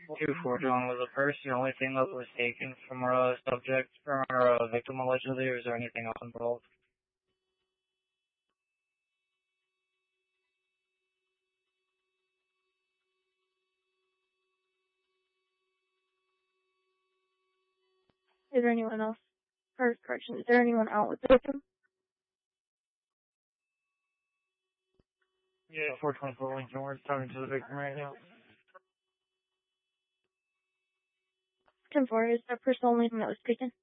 241 was a purse. The only thing that was taken from our subject, from our victim allegedly, or is there anything else involved? Is there anyone else? Correction, is there anyone out with the victim? Yeah, 424 Lincoln, we're talking to the victim right now. 10-4, is the person only that was taken?